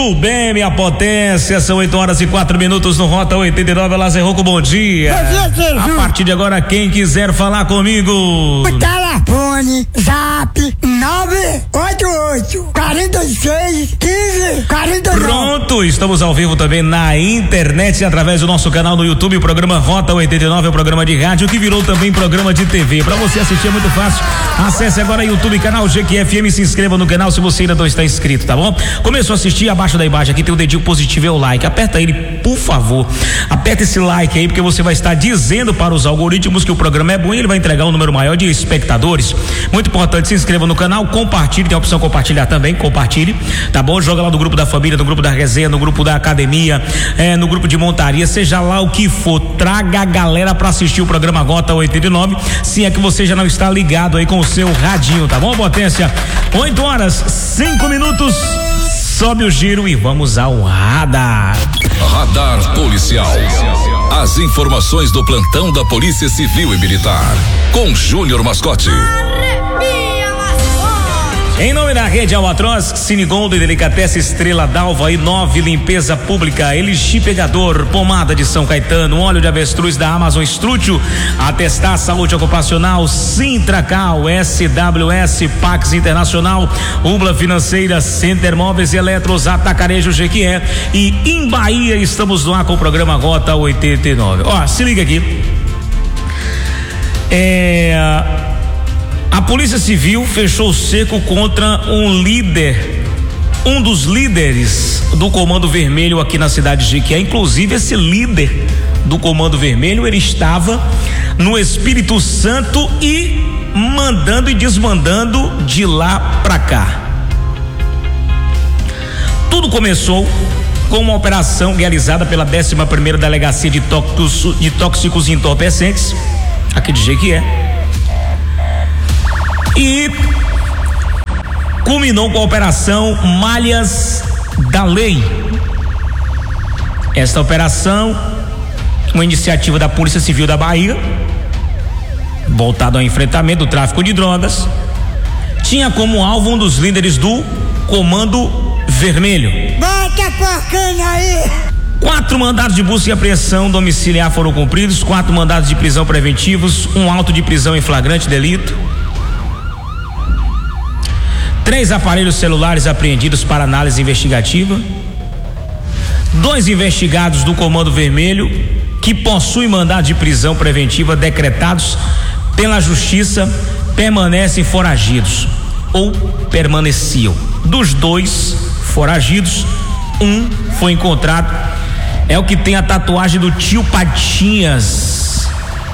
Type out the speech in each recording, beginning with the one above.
Muito bem, minha potência, são 8h04 no Rota 89, Lazer Rocco, bom dia. Bom dia, Jesus. A partir de agora, quem quiser falar comigo, o telefone, zap, 988 46 15 49. Pronto, estamos ao vivo também na internet, através do nosso canal no YouTube, o programa Rota 89 é o programa de rádio que virou também programa de TV. Para você assistir é muito fácil, acesse agora o YouTube, canal GQFM, se inscreva no canal se você ainda não está inscrito, tá bom? Começou a assistir, abaixo da imagem aqui tem o dedinho positivo, é o like, aperta ele, por favor, aperta esse like aí, porque você vai estar dizendo para os algoritmos que o programa é bom e ele vai entregar um número maior de espectadores. Muito importante, se inscreva no canal, compartilhe, tem a opção compartilhar também, compartilhe, tá bom? Joga lá no grupo da família, no grupo da resenha, no grupo da academia, no grupo de montaria, seja lá o que for, traga a galera para assistir o programa Rota 89, se é que você já não está ligado aí com o seu radinho, tá bom, potência? 8h05, sobe o giro e vamos ao radar. Radar policial. As informações do plantão da Polícia Civil e Militar, com Júnior Mascote. Em nome da Rede Albatroz, Cinegold e Delicatessen Estrela d'Alva e 9 Limpeza Pública, Elixir Pegador, Pomada de São Caetano, óleo de avestruz da Amazon Estrútil, Atestar Saúde Ocupacional, Sintracal, SWS, Pax Internacional, Umbla Financeira, Center Móveis e Eletros, Atacarejo Jequié e em Bahia estamos no ar com o programa Rota 89. Ó, se liga aqui. A Polícia Civil fechou o cerco contra um dos líderes do Comando Vermelho aqui na cidade de Jequié. Inclusive, esse líder do Comando Vermelho, ele estava no Espírito Santo e mandando e desmandando de lá pra cá. Tudo começou com uma operação realizada pela 11ª Delegacia de Tóxicos e Entorpecentes aqui de Jequié. E culminou com a operação Malhas da Lei. Esta operação, uma iniciativa da Polícia Civil da Bahia, voltada ao enfrentamento do tráfico de drogas, tinha como alvo um dos líderes do Comando Vermelho. Bota a porcana aí! 4 mandados de busca e apreensão domiciliar foram cumpridos, 4 mandados de prisão preventivos, um auto de prisão em flagrante delito, 3 aparelhos celulares apreendidos para análise investigativa, 2 investigados do Comando Vermelho que possuem mandado de prisão preventiva decretados pela Justiça permanecem foragidos ou permaneciam. Dos 2 foragidos, um foi encontrado, é o que tem a tatuagem do tio Patinhas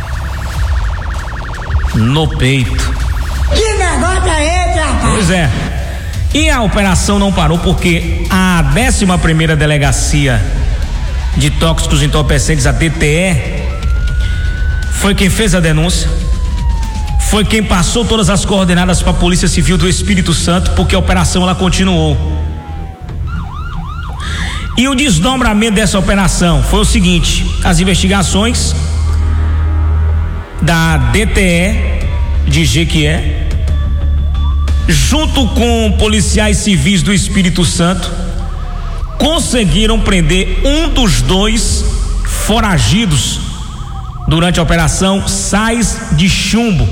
no peito. Que negócio é esse, rapaz? Pois é. E a operação não parou porque a 11ª Delegacia de Tóxicos e Entorpecentes, a DTE, foi quem fez a denúncia, foi quem passou todas as coordenadas para a Polícia Civil do Espírito Santo, porque a operação ela continuou. E o desdobramento dessa operação foi o seguinte: as investigações da DTE de Jequié, junto com policiais civis do Espírito Santo, conseguiram prender um dos 2 foragidos durante a operação Sais de Chumbo.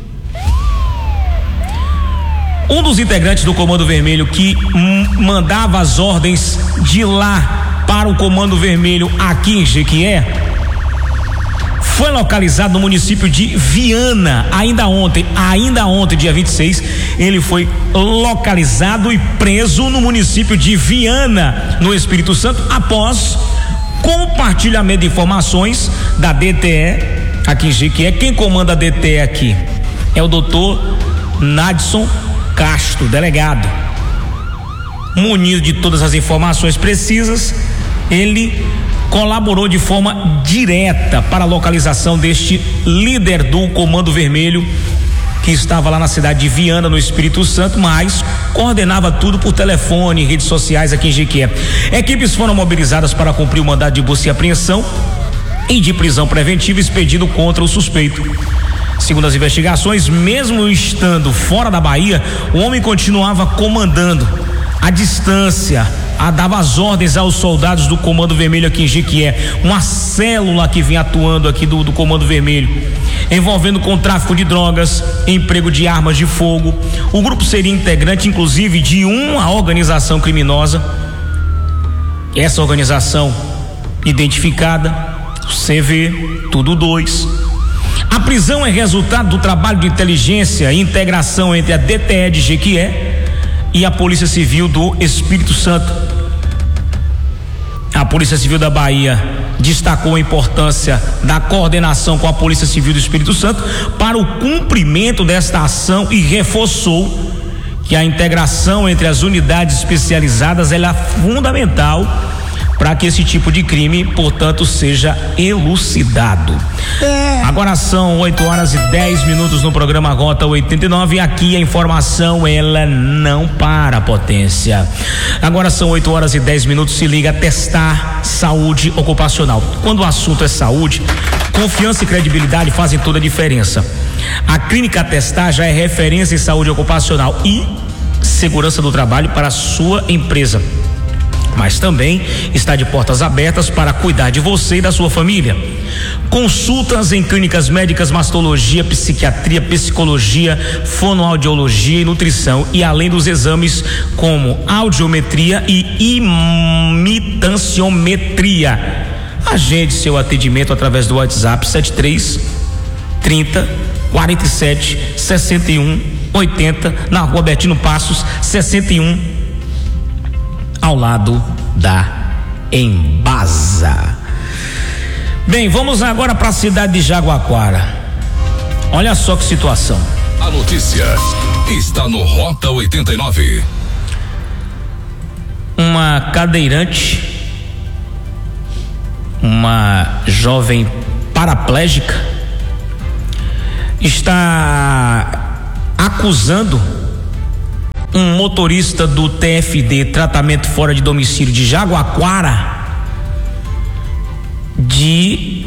Um dos integrantes do Comando Vermelho que mandava as ordens de lá para o Comando Vermelho aqui em Jequié foi localizado no município de Viana. Ainda ontem, dia 26, ele foi localizado e preso no município de Viana, no Espírito Santo, após compartilhamento de informações da DTE aqui em Jequié. Quem comanda a DTE aqui é o doutor Nadson Castro, delegado. Munido de todas as informações precisas, ele colaborou de forma direta para a localização deste líder do Comando Vermelho, que estava lá na cidade de Viana, no Espírito Santo, mas coordenava tudo por telefone e redes sociais aqui em Jequié. Equipes foram mobilizadas para cumprir o mandado de busca e apreensão e de prisão preventiva expedido contra o suspeito. Segundo as investigações, mesmo estando fora da Bahia, o homem continuava comandando à distância dava as ordens aos soldados do Comando Vermelho aqui em Jequié, uma célula que vinha atuando aqui do Comando Vermelho, envolvendo com tráfico de drogas, emprego de armas de fogo. O grupo seria integrante, inclusive, de uma organização criminosa. Essa organização identificada, CV Tudo 2. A prisão é resultado do trabalho de inteligência e integração entre a DTE de Jequié e a Polícia Civil do Espírito Santo. A Polícia Civil da Bahia destacou a importância da coordenação com a Polícia Civil do Espírito Santo para o cumprimento desta ação e reforçou que a integração entre as unidades especializadas é fundamental para que esse tipo de crime, portanto, seja elucidado. Agora são 8h10 no programa Rota 89 e aqui a informação ela não para, potência. Agora são 8h10, se liga, testar saúde ocupacional. Quando o assunto é saúde, confiança e credibilidade fazem toda a diferença. A Clínica Testar já é referência em saúde ocupacional e segurança do trabalho para a sua empresa, mas também está de portas abertas para cuidar de você e da sua família. Consultas em clínicas médicas, mastologia, psiquiatria, psicologia, fonoaudiologia e nutrição, e além dos exames como audiometria e imitanciometria. Agende seu atendimento através do WhatsApp 73 30 47 61 80 na Rua Bertino Passos 61, ao lado da Embasa. Bem, vamos agora para a cidade de Jaguaquara. Olha só que situação. A notícia está no Rota 89. Uma cadeirante, uma jovem paraplégica, está acusando um motorista do TFD, Tratamento Fora de Domicílio de Jaguaquara, de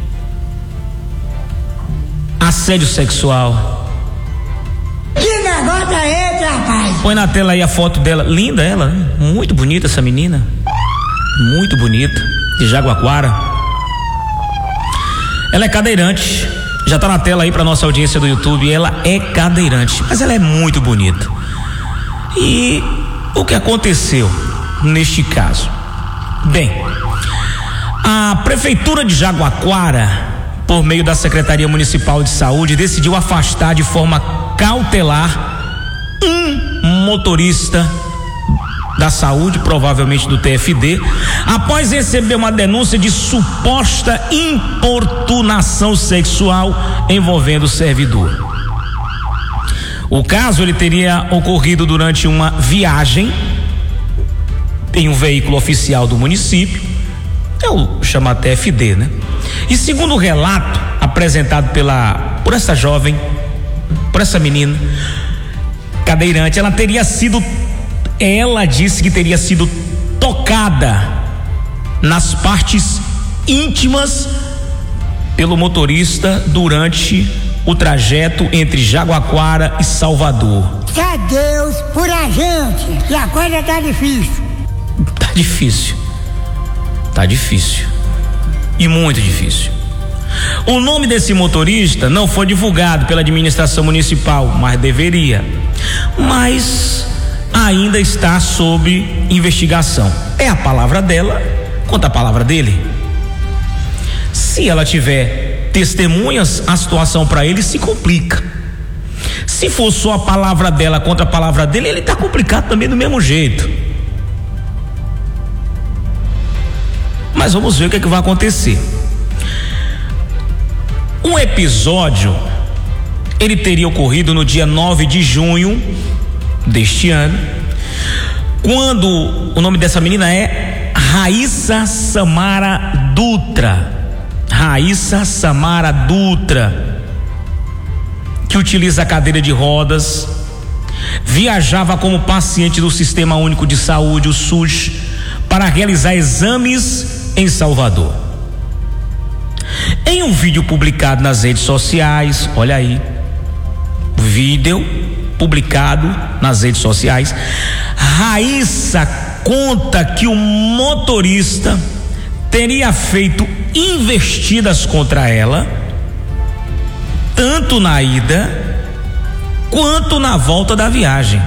assédio sexual. Que negócio é esse, rapaz? Põe na tela aí a foto dela, linda ela, né? Muito bonita essa menina, muito bonita, de Jaguaquara. Ela é cadeirante, já tá na tela aí pra nossa audiência do YouTube. Ela é cadeirante, mas ela é muito bonita. E o que aconteceu neste caso? Bem, a Prefeitura de Jaguaquara, por meio da Secretaria Municipal de Saúde, decidiu afastar de forma cautelar um motorista da saúde, provavelmente do TFD, após receber uma denúncia de suposta importunação sexual envolvendo o servidor. O caso ele teria ocorrido durante uma viagem em um veículo oficial do município, eu chamo a TFD, né? E segundo o relato apresentado por essa jovem, por essa menina cadeirante, ela disse que teria sido tocada nas partes íntimas pelo motorista durante o trajeto entre Jaguaquara e Salvador. Que é Deus por a gente, e a coisa tá difícil. Tá difícil e muito difícil. O nome desse motorista não foi divulgado pela administração municipal, mas deveria, mas ainda está sob investigação. É a palavra dela contra a palavra dele. Se ela tiver testemunhas, a situação para ele se complica. Se for só a palavra dela contra a palavra dele, ele tá complicado também do mesmo jeito. Mas vamos ver o que é que vai acontecer. O episódio ele teria ocorrido no dia 9 de junho deste ano, quando o nome dessa menina é Raíssa Samara Dutra, que utiliza a cadeira de rodas, viajava como paciente do Sistema Único de Saúde, o SUS, para realizar exames em Salvador. Em um vídeo publicado nas redes sociais, olha aí, vídeo publicado nas redes sociais, Raíssa conta que o motorista teria feito investidas contra ela, tanto na ida quanto na volta da viagem.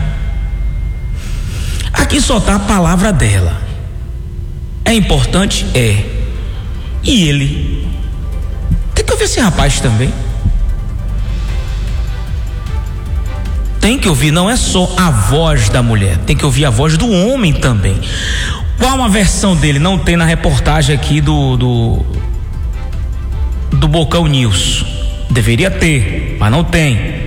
Aqui só tá a palavra dela. É importante? É. E ele? Tem que ouvir esse rapaz também. Tem que ouvir, não é só a voz da mulher, tem que ouvir a voz do homem também. Qual a versão dele? Não tem na reportagem aqui do Bocão News. Deveria ter, mas não tem.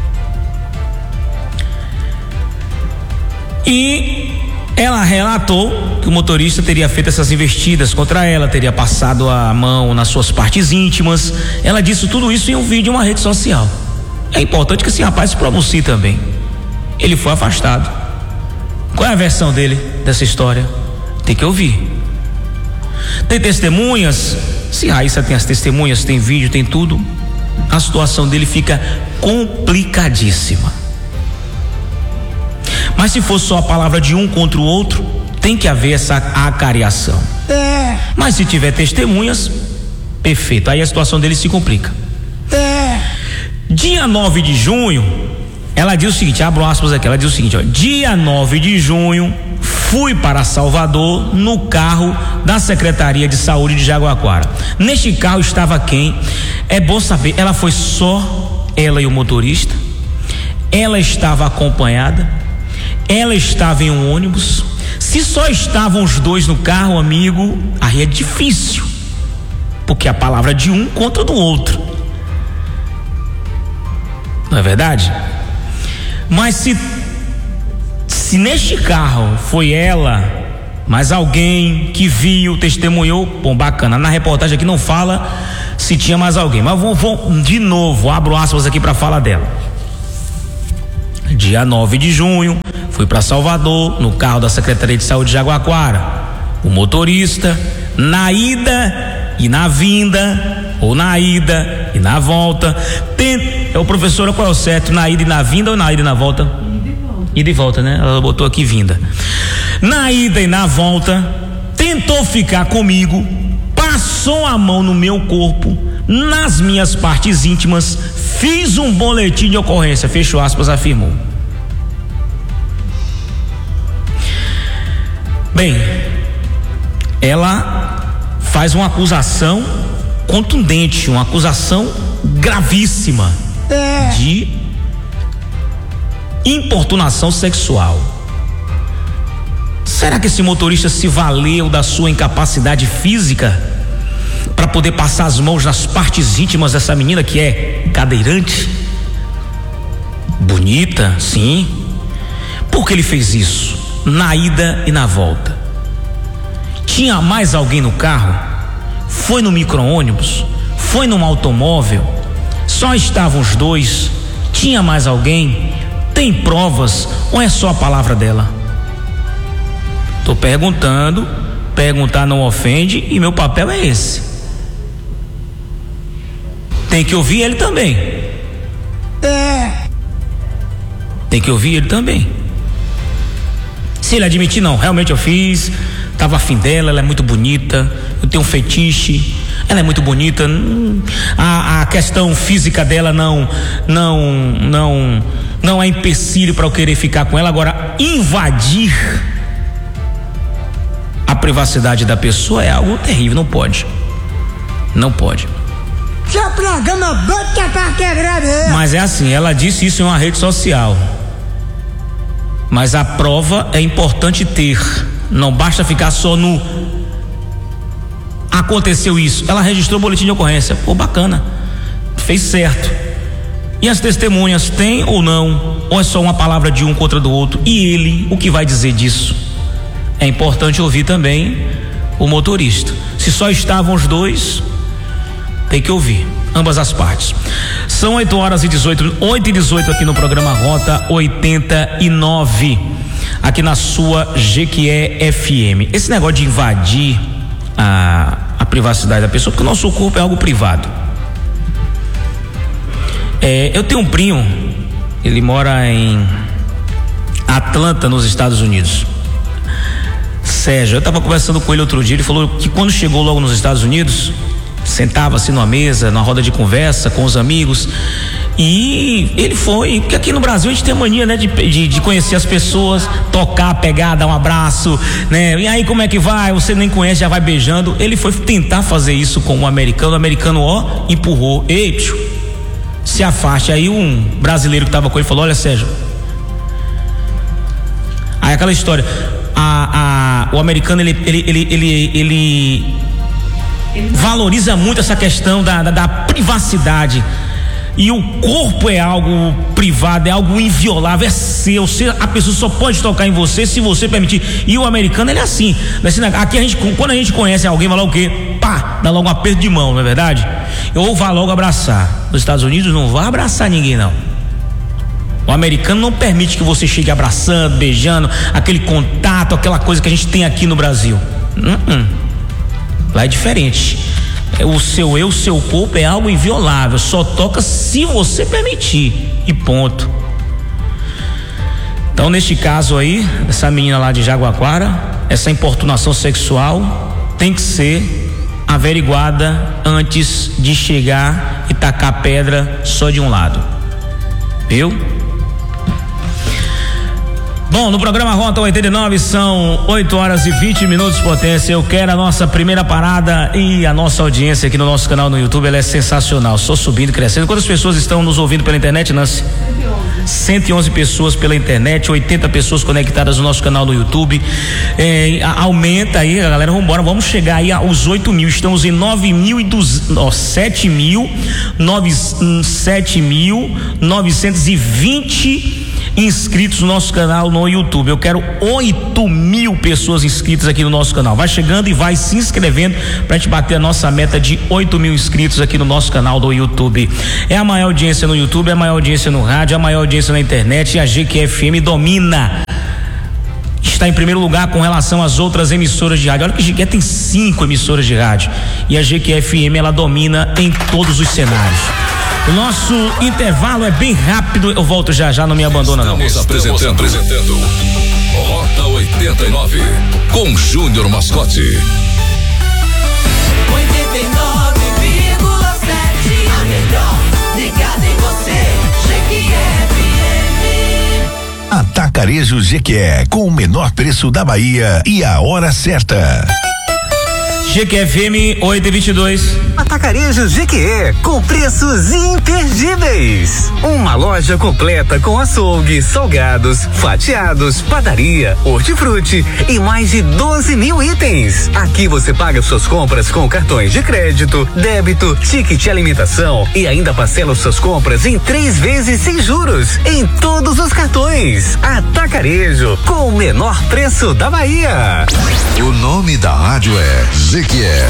E ela relatou que o motorista teria feito essas investidas contra ela, teria passado a mão nas suas partes íntimas. Ela disse tudo isso em um vídeo em uma rede social. É importante que esse rapaz se pronuncie também. Ele foi afastado. Qual é a versão dele dessa história? Tem que ouvir. Tem testemunhas? Se Raíssa tem as testemunhas, tem vídeo, tem tudo, a situação dele fica complicadíssima. Mas se for só a palavra de um contra o outro, tem que haver essa acariação. Mas se tiver testemunhas, perfeito, aí a situação dele se complica. Dia 9 de junho, ela diz o seguinte, abro aspas aqui, ela diz o seguinte, ó, dia 9 de junho, fui para Salvador no carro da Secretaria de Saúde de Jaguaquara. Neste carro estava quem? É bom saber, ela foi só ela e o motorista, ela estava acompanhada, ela estava em um ônibus. Se só estavam os dois no carro, amigo, aí é difícil, porque a palavra de um contra do outro. Não é verdade? Mas se neste carro foi ela, mas alguém que viu, testemunhou, bom, bacana. Na reportagem aqui não fala se tinha mais alguém, mas vou de novo, abro aspas aqui para falar dela. Dia 9 de junho, fui para Salvador no carro da Secretaria de Saúde de Jaguaquara. O motorista, na ida e na vinda, ou na ida e na volta, o professor, qual é o certo? Na ida e na vinda ou na ida e na volta? Ida e volta, né? Ela botou aqui vinda. Na ida e na volta, tentou ficar comigo, passou a mão no meu corpo, nas minhas partes íntimas, fiz um boletim de ocorrência, fecho aspas, afirmou. Bem, ela faz uma acusação contundente, uma acusação gravíssima de importunação sexual. Será que esse motorista se valeu da sua incapacidade física para poder passar as mãos nas partes íntimas dessa menina que é cadeirante? Bonita, sim. Por que ele fez isso? Na ida e na volta. Tinha mais alguém no carro? Foi no micro-ônibus? Foi num automóvel? Só estavam os dois? Tinha mais alguém? Tem provas ou é só a palavra dela? Tô perguntando, perguntar não ofende e meu papel é esse. Tem que ouvir ele também. Tem que ouvir ele também. Se ele admitir, não, realmente eu fiz, tava afim dela, ela é muito bonita, eu tenho um fetiche, ela é muito bonita, a questão física dela não é empecilho para eu querer ficar com ela. Agora, invadir a privacidade da pessoa é algo terrível, não pode. Seu programa bota pra quebrar mesmo. Mas é assim, ela disse isso em uma rede social. Mas a prova é importante ter. Não basta ficar só no aconteceu isso. Ela registrou o boletim de ocorrência. Pô, bacana. Fez certo. E as testemunhas têm ou não? Ou é só uma palavra de um contra do outro? E ele, o que vai dizer disso? É importante ouvir também o motorista. Se só estavam os dois, tem que ouvir ambas as partes. São 8h18 aqui no programa Rota 89, aqui na sua Jequié FM. Esse negócio de invadir a privacidade da pessoa, porque o nosso corpo é algo privado. Eu tenho um primo, ele mora em Atlanta, nos Estados Unidos. Sérgio, eu tava conversando com ele outro dia, ele falou que quando chegou logo nos Estados Unidos, sentava-se numa mesa, numa roda de conversa com os amigos, e ele foi, porque aqui no Brasil a gente tem a mania, né, de conhecer as pessoas, tocar, pegar, dar um abraço, né, e aí como é que vai, você nem conhece, já vai beijando. Ele foi tentar fazer isso com o americano, empurrou, ei, se afaste. Aí um brasileiro que tava com ele falou, olha, Sérgio, aí aquela história, o americano ele valoriza muito essa questão da privacidade, e o corpo é algo privado, é algo inviolável, é seu, a pessoa só pode tocar em você se você permitir. E o americano, ele é assim, aqui quando a gente conhece alguém, vai lá o quê? Pá, dá logo um aperto de mão, não é verdade? Ou vai logo abraçar. Nos Estados Unidos não vai abraçar ninguém, não. O americano não permite que você chegue abraçando, beijando, aquele contato, aquela coisa que a gente tem aqui no Brasil. Lá é diferente. O seu corpo é algo inviolável, só toca se você permitir, e ponto. Então, neste caso aí, essa menina lá de Jaguaquara, essa importunação sexual tem que ser averiguada antes de chegar e tacar pedra só de um lado, viu? Bom, no programa Rota 89 são 8h20, potência. Eu quero a nossa primeira parada, e a nossa audiência aqui no nosso canal no YouTube, ela é sensacional, só subindo, crescendo. Quantas pessoas estão nos ouvindo pela internet, Nancy? 111 pessoas pela internet, 80 pessoas conectadas no nosso canal no YouTube. Aumenta aí, galera, vamos chegar aí aos 8 mil. Estamos em 7.920 inscritos no nosso canal no YouTube. Eu quero 8 mil pessoas inscritas aqui no nosso canal. Vai chegando e vai se inscrevendo pra gente bater a nossa meta de 8 mil inscritos aqui no nosso canal do YouTube. É a maior audiência no YouTube, é a maior audiência no rádio, é a maior audiência na internet, e a GQFM domina. Está em primeiro lugar com relação às outras emissoras de rádio. Olha que a GQ tem 5 emissoras de rádio, e a GQFM, ela domina em todos os cenários. O nosso intervalo é bem rápido, eu volto já, não me abandona não. Estamos apresentando Rota 89 com Júnior Mascote. 89,7, a melhor ligada em você, GQFM. Atacarejo GQE, com o menor preço da Bahia e a hora certa. GQFM 8h22. Atacarejo GQE, com preços imperdíveis. Uma loja completa com açougue, salgados, fatiados, padaria, hortifruti e mais de 12 mil itens. Aqui você paga suas compras com cartões de crédito, débito, ticket alimentação e ainda parcela suas compras em 3 vezes sem juros em todos os cartões. Atacarejo, com o menor preço da Bahia. O nome da rádio é GQE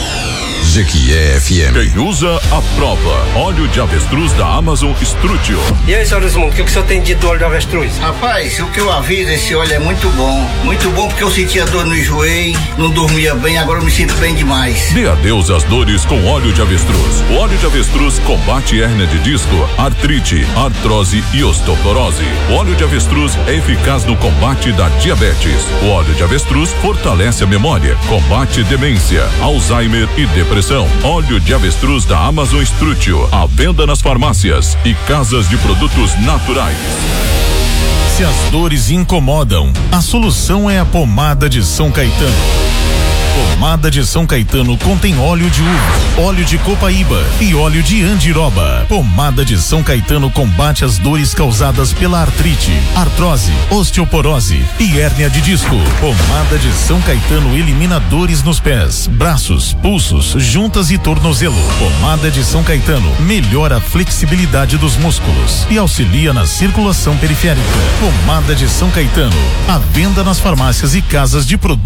FM. Quem usa, aprova. Óleo de avestruz da Amazon Strutio. E aí, senhor Osmundo, o que o senhor tem dito do óleo de avestruz? Rapaz, o que eu aviso, esse óleo é muito bom porque eu sentia dor no joelho, não dormia bem, agora eu me sinto bem demais. Dê adeus às dores com óleo de avestruz. O óleo de avestruz combate hérnia de disco, artrite, artrose e osteoporose. O óleo de avestruz é eficaz no combate da diabetes. O óleo de avestruz fortalece a memória, combate demência, Alzheimer e depressão. Óleo de avestruz da Amazon Strutio, à venda nas farmácias e casas de produtos naturais. Se as dores incomodam, a solução é a pomada de São Caetano. Pomada de São Caetano contém óleo de uva, óleo de copaíba e óleo de andiroba. Pomada de São Caetano combate as dores causadas pela artrite, artrose, osteoporose e hérnia de disco. Pomada de São Caetano elimina dores nos pés, braços, pulsos, juntas e tornozelo. Pomada de São Caetano melhora a flexibilidade dos músculos e auxilia na circulação periférica. Pomada de São Caetano, à venda nas farmácias e casas de produtos